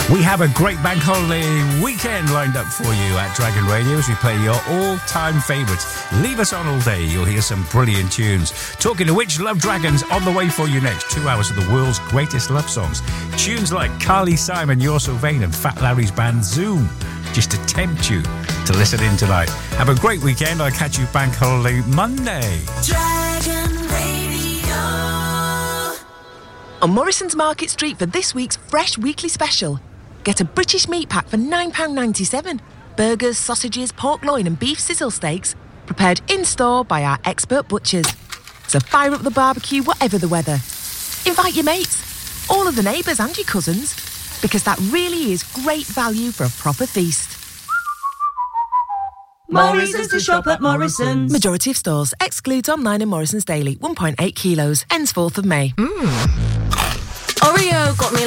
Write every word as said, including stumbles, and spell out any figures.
We have a great bank holiday weekend lined up for you at Dragon Radio as we play your all-time favourites. Leave us on all day. You'll hear some brilliant tunes. Talking to which, Love Dragons on the way for you next. Two hours of the world's greatest love songs. Tunes like Carly Simon, You're So Vain, and Fat Larry's band Zoom. Just to tempt you to listen in tonight. Have a great weekend. I'll catch you bank holiday Monday. Dragon Radio. On Morrison's Market Street for this week's Fresh Weekly Special. Get a British meat pack for nine pounds ninety-seven. Burgers, sausages, pork loin and beef sizzle steaks. Prepared in-store by our expert butchers. So fire up the barbecue whatever the weather. Invite your mates, all of the neighbours and your cousins. Because that really is great value for a proper feast. Morrison's to shop at Morrison's. Majority of stores. Excludes online and Morrison's Daily. one point eight kilos. Ends fourth of May. Mmm. Oreo got me